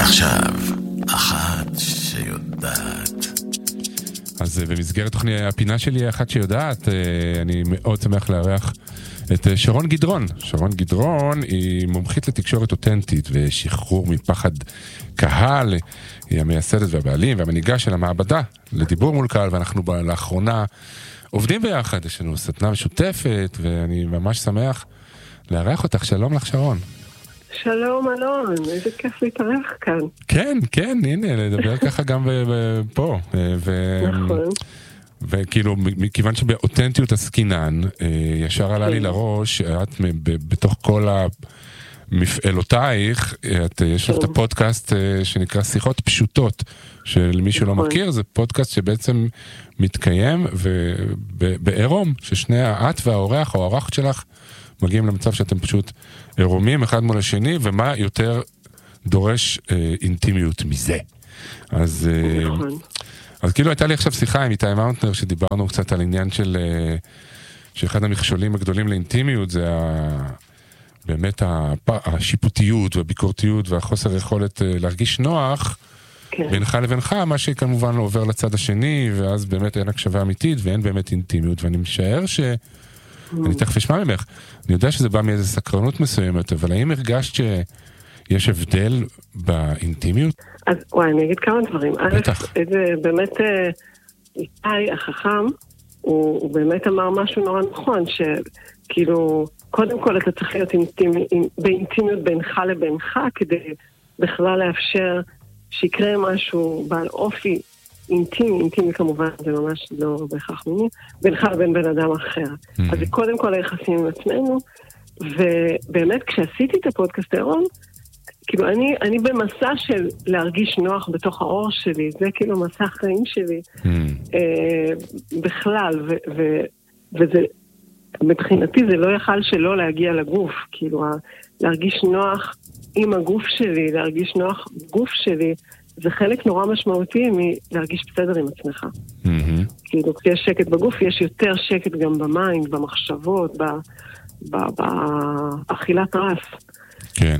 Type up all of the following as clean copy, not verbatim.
ועכשיו, אחת שיודעת. אז במסגרת הפינה שלי, אחת שיודעת, אני מאוד שמח לארח את שרון גדרון. שרון גדרון היא מומחית לתקשורת אותנטית ושחרור מפחד קהל. היא המייסדת והבעלים והמנהיגה של המעבדה לדיבור מול קהל, ואנחנו לאחרונה עובדים ביחד. יש לנו סדנה משותפת, ואני ממש שמח לארח אותך. שלום לך, שרון. שלום אלון, איזה כיף להתארח כאן. כן, כן, הנה, לדבר ככה גם פה. נכון. וכאילו, מכיוון שבאותנטיות הסקינן, ישר עלה לי לראש, את בתוך כל המפעלותייך, יש לך את הפודקאסט שנקרא שיחות פשוטות, שלמי שלא מכיר, זה פודקאסט שבעצם מתקיים, ובעירום, ששני את והאורח או האורחת שלך, מגיעים למצב שאתם פשוט עירומים אחד מול השני, ומה יותר דורש אינטימיות מזה. אז כאילו הייתה לי עכשיו שיחה עם איתי מאונטנר, שדיברנו קצת על עניין של שאחד המכשולים הגדולים לאינטימיות, זה באמת השיפוטיות והביקורתיות והחוסר יכולת להרגיש נוח, בינך לבינך, מה שכמובן לא עובר לצד השני, ואז באמת אין הקשבה אמיתית, ואין באמת אינטימיות, ואני משער אני תכף אשמע ממך. אני יודע שזה בא מאיזו סקרנות מסוימת, אבל האם הרגשת שיש הבדל באינטימיות? אז וואי, אני אגיד כמה דברים. בטח. באמת, איתי החכם, הוא באמת אמר משהו נורא נכון, שכאילו, קודם כל אתה צריך להיות באינטימיות בינך לבינך, כדי בכלל לאפשר שיקרה משהו בעל אופי, אינטימי כמובן, זה ממש לא בהכרח מיני, בינך לבין בן אדם אחר. אז זה קודם כל היחסים עם עצמנו, ובאמת כשעשיתי את הפודקאסט העירום, כאילו אני במסע של להרגיש נוח בתוך האור שלי, זה כאילו מסע החיים שלי, בכלל, וזה, מבחינתי זה לא יכל שלא להגיע לגוף, כאילו להרגיש נוח עם הגוף שלי, להרגיש נוח גוף שלי, זה חלק נורא משמעותי מלהרגיש בסדר עם עצמך. כאילו, כשיש שקט בגוף, יש יותר שקט גם במיינד, במחשבות, באכילת רס. כן.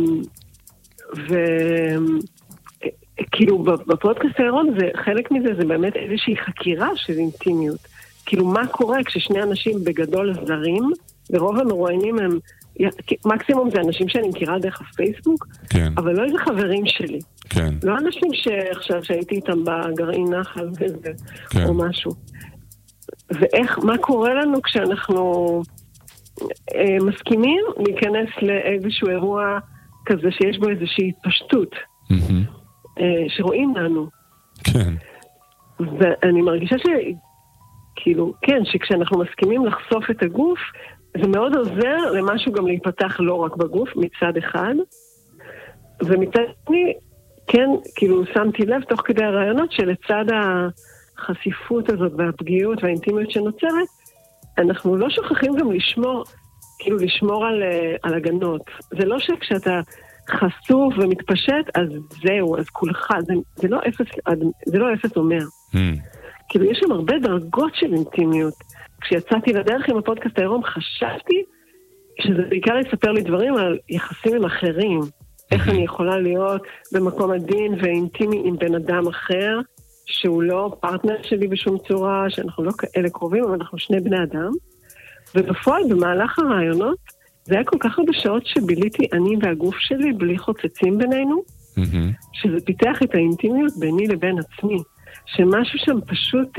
וכאילו, בפודקאסט העירום, חלק מזה זה באמת איזושהי חקירה של אינטימיות. כאילו, מה קורה כששני אנשים בגדול זרים, ורוב המרואיינים הם, מקסימום זה אנשים שאני מכירה דרך הפייסבוק, כן. אבל לא איזה חברים שלי. כן. לא אנשים שעכשיו שהייתי איתם בגרעין נחל וזה, כן. או משהו. ואיך, מה קורה לנו כשאנחנו מסכימים להיכנס לאיזשהו אירוע כזה שיש בו איזושהי התפשטות, שרואים לנו. כן. ואני מרגישה כאילו, כן, שכשאנחנו מסכימים לחשוף את הגוף, זה מאוד עוזר למשהו גם להיפתח לא רק בגוף, מצד אחד, ומצד שני, כן, כאילו שמתי לב תוך כדי הרעיונות שלצד החשיפות הזאת והפגיעות והאינטימיות שנוצרת, אנחנו לא שוכחים גם לשמור על הגנות. זה לא שכשאתה חשוף ומתפשט, אז זהו, אז כולך, זה לא אפס אומר. כאילו יש שם הרבה דרגות של אינטימיות. כשיצאתי לדרך עם הפודקאסט העירום, חשבתי שזה בעיקר יספר לי דברים על יחסים עם אחרים. איך אני יכולה להיות במקום הדין ואינטימי עם בן אדם אחר, שהוא לא פרטנר שלי בשום צורה, שאנחנו לא כאלה קרובים, אבל אנחנו שני בני אדם. ובפועל, במהלך הרעיונות, זה היה כל כך הרבה שעות שביליתי אני והגוף שלי בלי חוצצים בינינו, שזה פיתח את האינטימיות ביני לבין עצמי. שמשהו שם פשוט,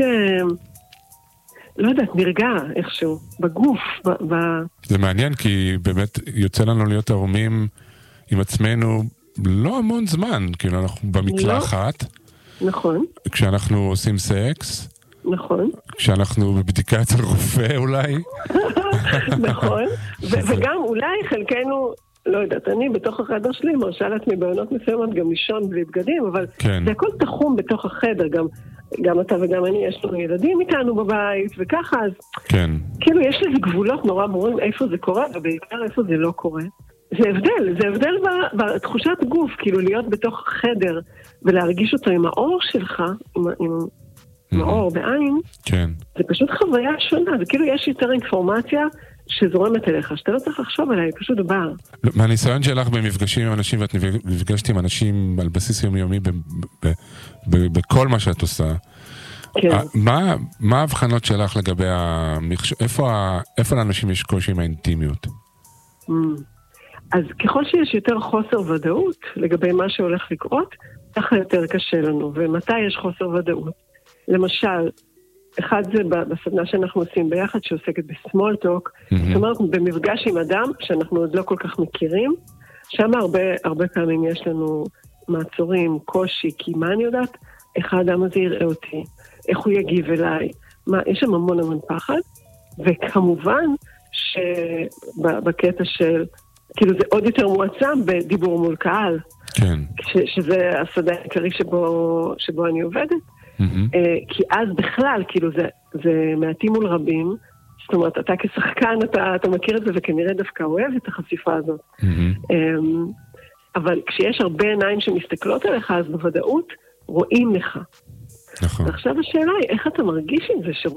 לא יודעת, נרגע איכשהו, בגוף. זה מעניין, כי באמת יוצא לנו להיות ערומים עם עצמנו לא המון זמן, כאילו אנחנו במקלחת. נכון. כשאנחנו עושים סקס. נכון. כשאנחנו בבדיקה אצל רופא אולי. נכון. וגם אולי חלקנו, לא יודעת, אני בתוך החדר שלי מרשה לעצמי בעונות מסוימות גם לישון בלי בגדים, אבל זה הכל תחום בתוך החדר, גם אתה וגם אני, יש לנו ילדים איתנו בבית, וככה, אז כאילו יש לזה גבולות נורא ברורים איפה זה קורה, ובעיקר איפה זה לא קורה. זה הבדל בתחושת גוף, כאילו להיות בתוך חדר, ולהרגיש אותו עם האור שלך, עם האור בעין, זה פשוט חוויה שונה, זה כאילו יש יותר אינפורמציה שזורמת אליך, שאתה לא צריך לחשוב עליה, היא פשוט באה. מהניסיון שלך במפגשים עם אנשים, ואת נפגשת עם אנשים על בסיס יומיומי בכל מה שאת עושה, כן. מה ההבחנות שלך לגבי איפה לאנשים יש קושי עם האינטימיות? אז ככל שיש יותר חוסר ודאות לגבי מה שהולך לקרות, ככה יותר קשה לנו. ומתי יש חוסר ודאות? למשל, אחד זה בסדנה שאנחנו עושים ביחד, שעוסקת בסמול טוק, זאת אומרת, במפגש עם אדם שאנחנו עוד לא כל כך מכירים, שם הרבה פעמים יש לנו מעצורים, קושי, כי מה אני יודעת? איך האדם הזה יראה אותי, איך הוא יגיב אליי, יש שם המון פחד, וכמובן שבקטע של, כאילו זה עוד יותר מועצם בדיבור מול קהל, כן. שזה השדה העיקרי שבו אני עובדת, כי אז בכלל, כאילו זה מעטים מול רבים, זאת אומרת, אתה כשחקן, אתה מכיר את זה וכנראה דווקא אוהב את החשיפה הזאת. אבל כשיש הרבה עיניים שמסתכלות עליך, אז בוודאות רואים לך. נכון. ועכשיו השאלה היא, איך אתה מרגיש עם זה